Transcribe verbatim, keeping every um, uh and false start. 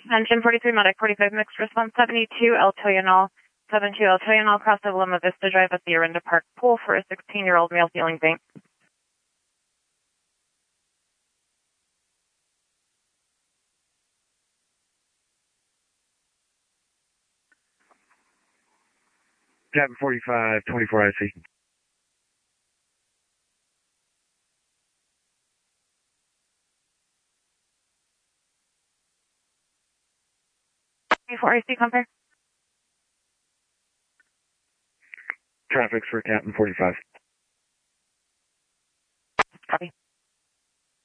Engine forty-three, Medic forty-five, mixed response seventy-two, El Toyonal, seventy-two El Toyonal, cross over Loma Vista Drive at the Orinda Park pool for a sixteen-year-old male feeling faint. Cabin forty-five, twenty-four I C. twenty-four I C, compare. Traffic's for Captain forty-five. Copy.